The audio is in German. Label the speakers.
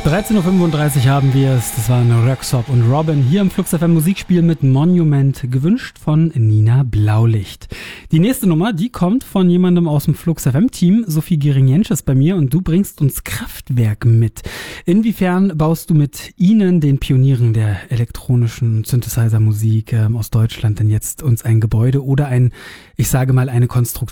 Speaker 1: 13.35 Uhr haben wir es. Das waren Röksop und Robin hier im Flux FM Musikspiel mit Monument, gewünscht von Nina Blaulicht. Die nächste Nummer, die kommt von jemandem aus dem Flux FM Team, Sophie Gering-Jentsch bei mir, und du bringst uns Kraftwerk mit. Inwiefern baust du mit ihnen, den Pionieren der elektronischen Synthesizer-Musik aus Deutschland, denn jetzt uns ein Gebäude oder ich sage mal eine Konstruktion